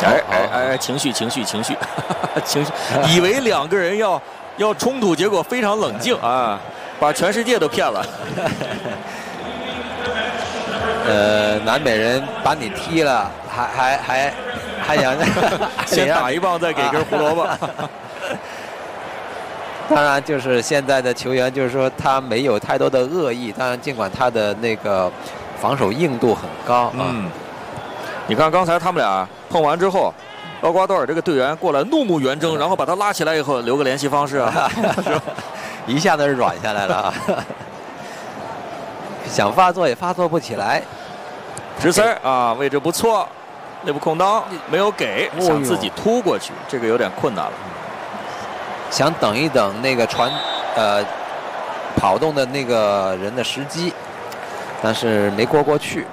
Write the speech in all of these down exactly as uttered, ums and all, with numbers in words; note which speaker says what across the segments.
Speaker 1: 哎哎哎，情绪情绪情绪情绪，以为两个人要要冲突，结果非常冷静啊，把全世界都骗了。
Speaker 2: 呃，南美人把你踢了，还还还还想
Speaker 1: 先打一棒，再给根胡萝卜。
Speaker 2: 当然，就是现在的球员，就是说他没有太多的恶意，当然尽管他的那个防守硬度很高啊。
Speaker 1: 嗯，你看刚才他们俩碰完之后，厄瓜多尔这个队员过来怒目圆睁，然后把他拉起来以后留个联系方式啊，
Speaker 2: 一下子软下来了啊。想发作也发作不起来。
Speaker 1: 直塞啊，位置不错，内部空当没有给，想自己突过去，这个有点困难了。
Speaker 2: 想等一等那个传，呃，跑动的那个人的时机，但是没过过去。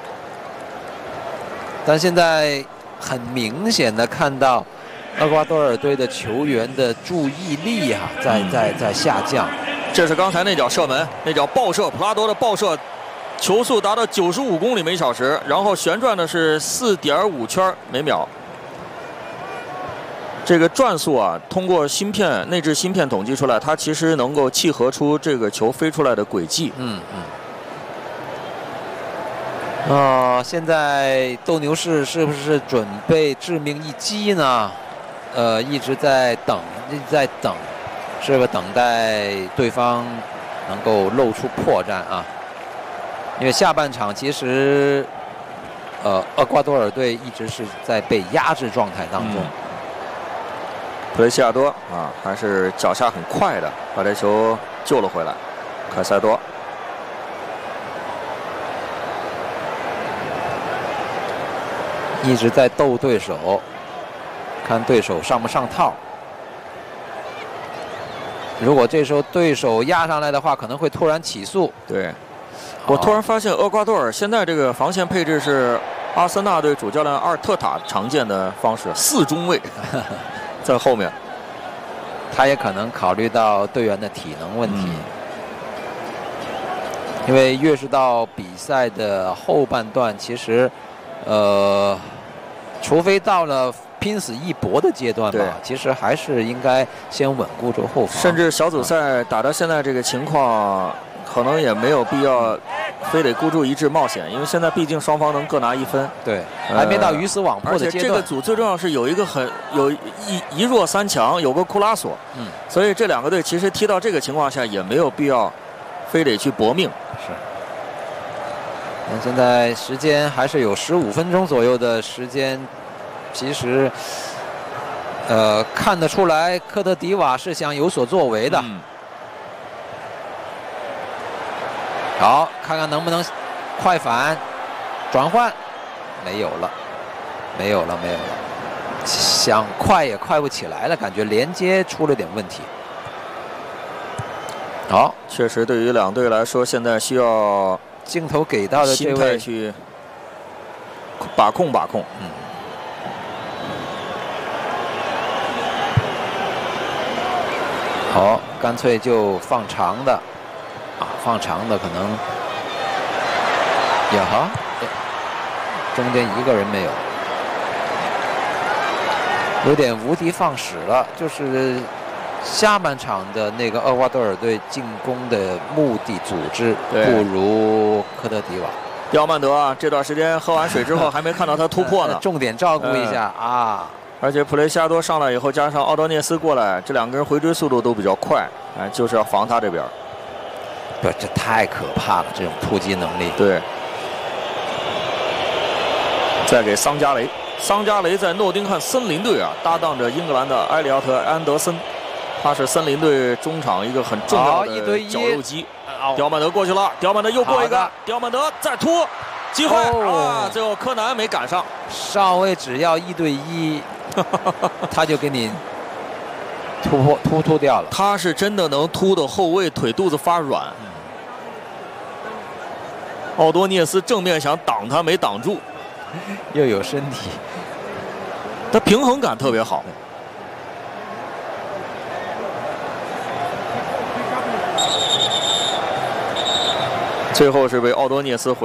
Speaker 2: 但现在很明显的看到，厄瓜多尔队的球员的注意力啊，在在在下降。
Speaker 1: 这是刚才那脚射门，那脚爆射，普拉多的爆射，球速达到九十五公里每小时，然后旋转的是四点五圈每秒。这个转速啊，通过芯片内置芯片统计出来，它其实能够契合出这个球飞出来的轨迹。
Speaker 2: 嗯嗯。哦、呃，现在斗牛士是不是准备致命一击呢？呃，一直在等，一直在等，是不是等待对方能够露出破绽啊？因为下半场其实，呃，厄瓜多尔队一直是在被压制状态当中。嗯，
Speaker 1: 普雷西亚多啊，还是脚下很快的，把这球救了回来。凯塞多
Speaker 2: 一直在斗对手，看对手上不上套。如果这时候对手压上来的话，可能会突然起速。
Speaker 1: 对，我突然发现厄瓜多尔现在这个防线配置是阿森纳队主教练阿尔特塔常见的方式，四中卫。在后面，
Speaker 2: 他也可能考虑到队员的体能问题，嗯、因为越是到比赛的后半段，其实，呃，除非到了拼死一搏的阶段吧，其实还是应该先稳固住后防。
Speaker 1: 甚至小组赛打到现在这个情况，可能也没有必要非得孤注一掷冒险，因为现在毕竟双方能各拿一分。
Speaker 2: 对，还没到鱼死网破的阶段。
Speaker 1: 而且这个组最重要是有一个很有一一弱三强，有个库拉索。嗯，所以这两个队其实踢到这个情况下也没有必要非得去搏命。
Speaker 2: 是。那现在时间还是有十五分钟左右的时间，其实，呃，看得出来科特迪瓦是想有所作为的。嗯，好，看看能不能快反转换，没有了，没有了，没有了，想快也快不起来了，感觉连接出了点问题。好，
Speaker 1: 确实对于两队来说，现在需要
Speaker 2: 镜头给到的这位
Speaker 1: 去把控把控。嗯。
Speaker 2: 好，干脆就放长的。啊，放长的可能，呀哈，中间一个人没有，有点无的放矢了。就是下半场的那个厄瓜多尔队进攻的目的组织不如科特迪瓦。
Speaker 1: 刁曼德啊，这段时间喝完水之后还没看到他突破呢，
Speaker 2: 呃、重点照顾一下、嗯、啊。
Speaker 1: 而且普雷西亚多上来以后，加上奥多涅斯过来，这两个人回追速度都比较快，哎，就是要防他这边。
Speaker 2: 对，这太可怕了，这种突击能力。
Speaker 1: 对。再给桑加雷，桑加雷在诺丁汉森林队啊，搭档着英格兰的埃里奥特·安德森，他是森林队中场一个很重要的绞肉机。刁曼德过去了，刁曼德又过一个，刁曼德再突，机会、哦、啊！最后柯南没赶上。
Speaker 2: 稍微只要一对一，他就给你突破突突掉了。
Speaker 1: 他是真的能突的后卫腿肚子发软。嗯、奥多涅斯正面想挡他，没挡住，
Speaker 2: 又有身体，
Speaker 1: 他平衡感特别好。最后是被奥多涅斯回。